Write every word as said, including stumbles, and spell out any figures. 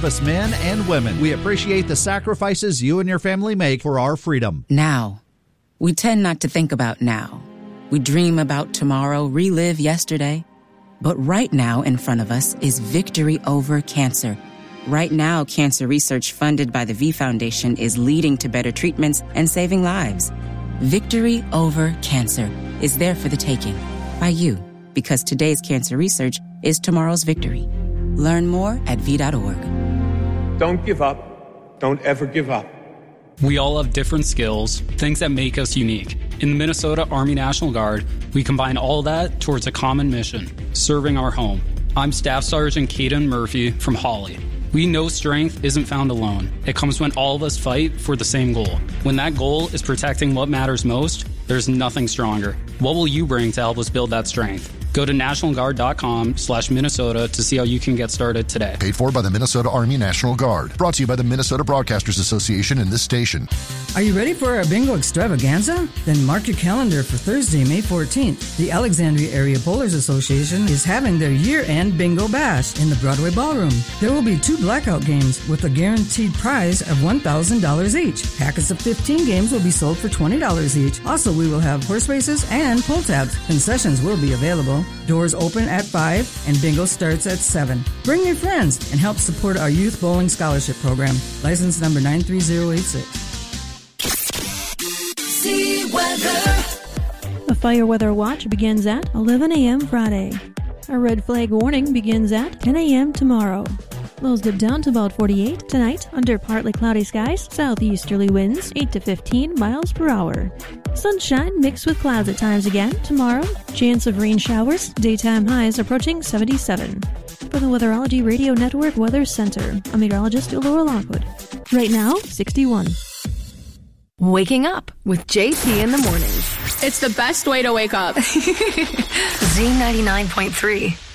servicemen and women. We appreciate the sacrifices you and your family make for our freedom. Now. We tend not to think about now. We dream about tomorrow, relive yesterday. But right now in front of us is victory over cancer. Right now, cancer research funded by the V Foundation is leading to better treatments and saving lives. Victory over cancer is there for the taking by you, because today's cancer research is tomorrow's victory. Learn more at v dot org. Don't give up. Don't ever give up. We all have different skills, things that make us unique. In the Minnesota Army National Guard, we combine all that towards a common mission, serving our home. I'm Staff Sergeant Caden Murphy from Hawley. We know strength isn't found alone. It comes when all of us fight for the same goal. When that goal is protecting what matters most, there's nothing stronger. What will you bring to help us build that strength? Go to national guard dot com slash Minnesota to see how you can get started today. Paid for by the Minnesota Army National Guard. Brought to you by the Minnesota Broadcasters Association and this station. Are you ready for our bingo extravaganza? Then mark your calendar for Thursday, May fourteenth. The Alexandria Area Bowlers Association is having their year-end bingo bash in the Broadway Ballroom. There will be two blackout games with a guaranteed prize of one thousand dollars each. Packets of fifteen games will be sold for twenty dollars each. Also, we will have horse races and pull tabs. Concessions will be available. Doors open at five and bingo starts at seven. Bring your friends and help support our Youth Bowling Scholarship Program. License number nine three zero eight six. See weather. A fire weather watch begins at eleven a.m. Friday. A red flag warning begins at ten a.m. tomorrow. Lows dip down to about forty-eight tonight under partly cloudy skies, southeasterly winds eight to fifteen miles per hour. Sunshine mixed with clouds at times again tomorrow. Chance of rain showers, daytime highs approaching seventy-seven. For the Weatherology Radio Network Weather Center, I'm meteorologist Laura Lockwood. Right now, sixty-one. Waking up with J P in the mornings. It's the best way to wake up. Z ninety-nine point three.